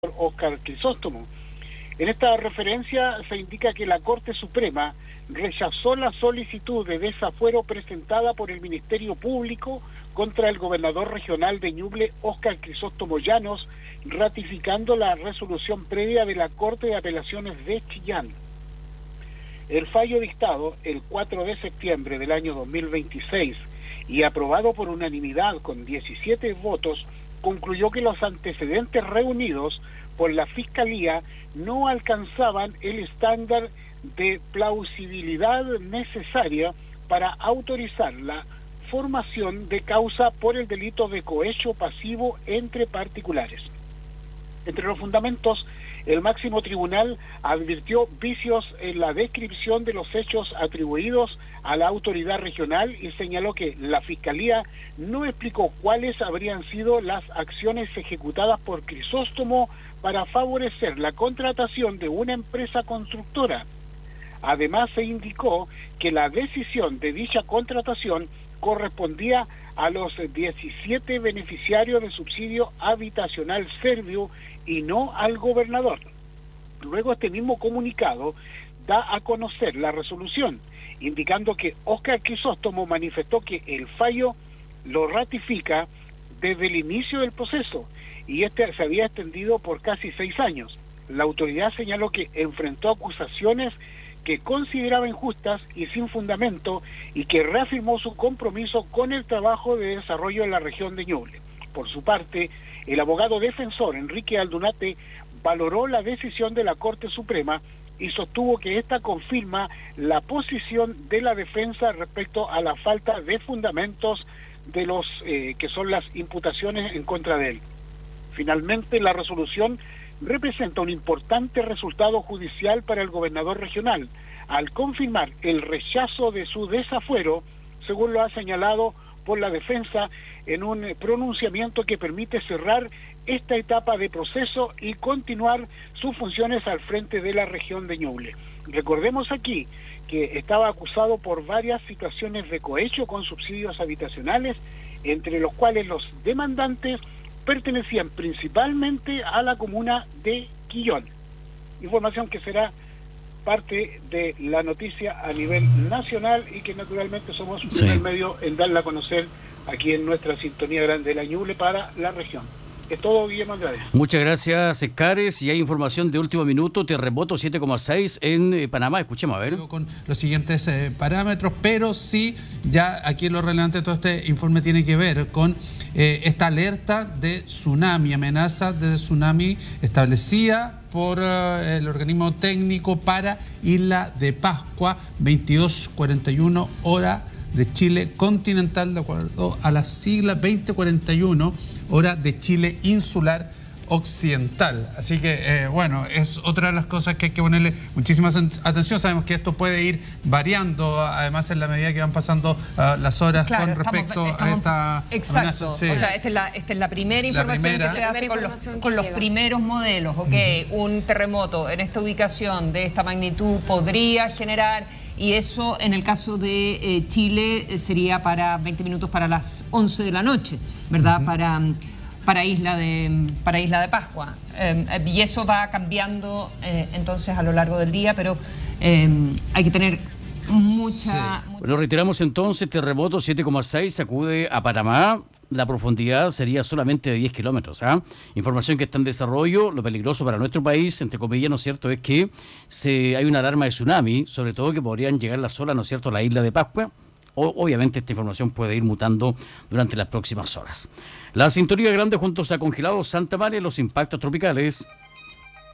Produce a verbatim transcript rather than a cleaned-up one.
Óscar Crisóstomo. En esta referencia se indica que la Corte Suprema rechazó la solicitud de desafuero presentada por el Ministerio Público contra el gobernador regional de Ñuble, Óscar Crisóstomo Llanos, ratificando la resolución previa de la Corte de Apelaciones de Chillán. El fallo dictado el cuatro de septiembre del año dos mil veintiséis y aprobado por unanimidad con diecisiete votos, concluyó que los antecedentes reunidos por la Fiscalía no alcanzaban el estándar de plausibilidad necesaria para autorizar la formación de causa por el delito de cohecho pasivo entre particulares. Entre los fundamentos, el máximo tribunal advirtió vicios en la descripción de los hechos atribuidos a la autoridad regional y señaló que la Fiscalía no explicó cuáles habrían sido las acciones ejecutadas por Crisóstomo para favorecer la contratación de una empresa constructora. Además, se indicó que la decisión de dicha contratación correspondía a los diecisiete beneficiarios de subsidio habitacional Servio y no al gobernador. Luego, este mismo comunicado da a conocer la resolución, indicando que Óscar Crisóstomo manifestó que el fallo lo ratifica desde el inicio del proceso y este se había extendido por casi seis años. La autoridad señaló que enfrentó acusaciones que consideraba injustas y sin fundamento y que reafirmó su compromiso con el trabajo de desarrollo en la región de Ñuble. Por su parte, el abogado defensor Enrique Aldunate valoró la decisión de la Corte Suprema y sostuvo que ésta confirma la posición de la defensa respecto a la falta de fundamentos de los eh, que son las imputaciones en contra de él. Finalmente, la resolución representa un importante resultado judicial para el gobernador regional, al confirmar el rechazo de su desafuero, según lo ha señalado por la defensa, en un pronunciamiento que permite cerrar esta etapa de proceso y continuar sus funciones al frente de la región de Ñuble. Recordemos aquí que estaba acusado por varias situaciones de cohecho con subsidios habitacionales, entre los cuales los demandantes pertenecían principalmente a la comuna de Quillón. Información que será parte de la noticia a nivel nacional y que naturalmente somos sí. el medio en darla a conocer aquí en nuestra sintonía grande de la Ñuble para la región. Es todo, Guillermo Andrade. Muchas gracias, Escares. Y hay información de último minuto, terremoto siete coma seis en eh, Panamá. Escuchemos, a ver. Con los siguientes eh, parámetros, pero sí, ya aquí lo relevante de todo este informe tiene que ver con eh, esta alerta de tsunami, amenaza de tsunami establecida por uh, el organismo técnico para Isla de Pascua, veintidós cuarenta y uno hora de Chile continental, de acuerdo a las siglas veinte cuarenta y uno hora de Chile insular occidental. Así que, eh, bueno, es otra de las cosas que hay que ponerle muchísima atención. Sabemos que esto puede ir variando, además, en la medida que van pasando uh, las horas, claro, con respecto estamos, estamos, a esta exacto. amenaza. Sí. O sea, esta es la, esta es la primera información la primera, que se hace con los, con los primeros modelos. Ok, uh-huh. Un terremoto en esta ubicación de esta magnitud podría generar, y eso en el caso de eh, Chile eh, sería para veinte minutos para las once de la noche, ¿verdad? Uh-huh. Para... para Isla de para Isla de Pascua. Eh, y eso va cambiando eh, entonces a lo largo del día, pero eh, hay que tener mucha... Sí. mucha... Bueno, reiteramos entonces, terremoto siete coma seis sacude a Panamá. La profundidad sería solamente de diez kilómetros. ¿eh? Información que está en desarrollo. Lo peligroso para nuestro país, entre comillas, ¿no es cierto?, es que se, hay una alarma de tsunami, sobre todo que podrían llegar las olas, ¿no es cierto?, a la Isla de Pascua. O, obviamente esta información puede ir mutando durante las próximas horas. La sintonía grande juntos a Congelados Santa María, los impactos tropicales.